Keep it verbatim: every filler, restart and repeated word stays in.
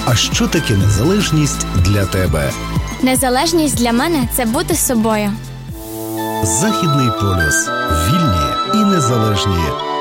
А що таке незалежність для тебе? Незалежність для мене – це бути собою. Західний полюс. Вільні і незалежні